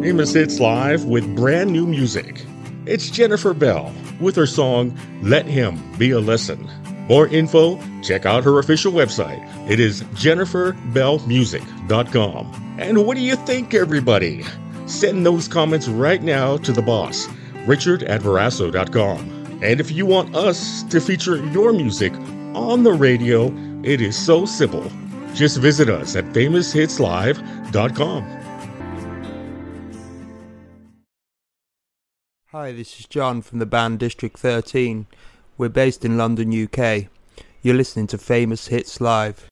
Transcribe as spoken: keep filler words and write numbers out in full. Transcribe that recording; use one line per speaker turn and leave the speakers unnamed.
Famous Hits Live with brand new music. It's Jennifer Bell with her song, Let Him Be a Lesson. More info, check out her official website. It is jennifer bell music dot com. And what do you think, everybody? Send those comments right now to the boss, Richard at verasso dot com. And if you want us to feature your music on the radio, it is so simple. Just visit us at famous hits live dot com.
Hi, this is John from the band District thirteen. We're based in London, U K. You're listening to Famous Hits Live.